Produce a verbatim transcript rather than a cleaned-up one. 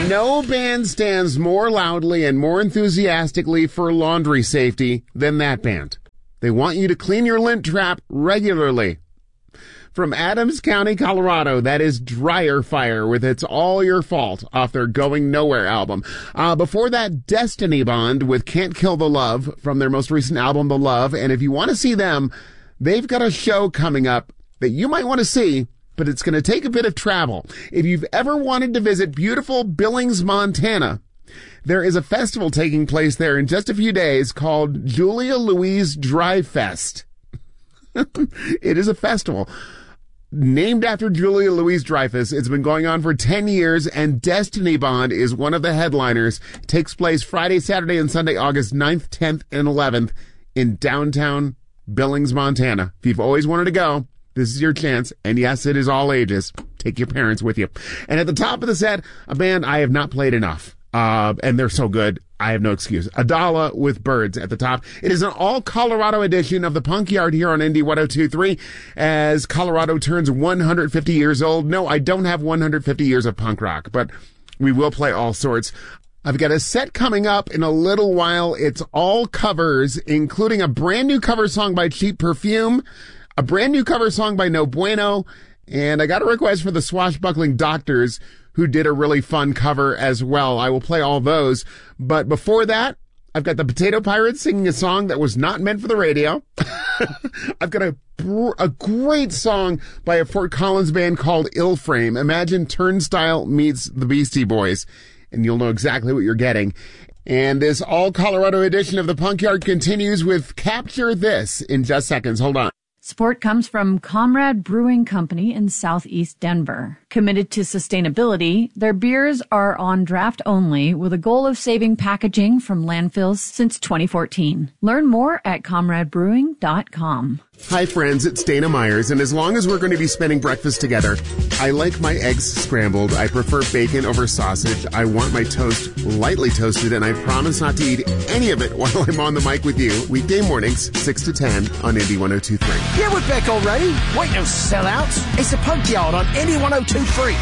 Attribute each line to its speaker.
Speaker 1: No band stands more loudly and more enthusiastically for laundry safety than that band. They want you to clean your lint trap regularly. From Adams County, Colorado, that is Dryer Fire with It's All Your Fault off their Going Nowhere album. Uh, before that, Destiny Bond with Can't Kill the Love from their most recent album, The Love. And if you want to see them, they've got a show coming up that you might want to see, but it's going to take a bit of travel. If you've ever wanted to visit beautiful Billings, Montana, there is a festival taking place there in just a few days called Julia Louise Dry Fest. It is a festival named after Julia Louise Dreyfus. It's been going on for ten years, and Destiny Bond is one of the headliners. It takes place Friday, Saturday, and Sunday, August ninth, tenth, and eleventh in downtown Billings, Montana. If you've always wanted to go, this is your chance. And yes, it is all ages. Take your parents with you. And at the top of the set, a band I have not played enough. Uh, and they're so good, I have no excuse. Adala with Birds at the top. It is an all-Colorado edition of the Punk Yard here on Indy one oh two point three as Colorado turns one hundred fifty years old. No, I don't have one hundred fifty years of punk rock, but we will play all sorts. I've got a set coming up in a little while. It's all covers, including a brand new cover song by Cheap Perfume, a brand new cover song by No Bueno, and I got a request for the Swashbuckling Doctors, who did a really fun cover as well. I will play all those. But before that, I've got the Potato Pirates singing a song that was not meant for the radio. I've got a, a great song by a Fort Collins band called Ill Frame. Imagine Turnstile meets the Beastie Boys, and you'll know exactly what you're getting. And this all-Colorado edition of the Punk Yard continues with Capture This in just seconds. Hold on.
Speaker 2: Support comes from Comrade Brewing Company in southeast Denver. Committed to sustainability, their beers are on draft only with a goal of saving packaging from landfills since twenty fourteen. Learn more at comrade brewing dot com.
Speaker 1: Hi friends, it's Dana Myers, and as long as we're going to be spending breakfast together, I like my eggs scrambled. I prefer bacon over sausage. I want my toast lightly toasted, and I promise not to eat any of it while I'm on the mic with you. Weekday mornings, six to ten on Indy one oh two point three.
Speaker 3: Yeah, we're back already. Wait, no sellouts. It's the Punk Yard on Indy one oh two point three.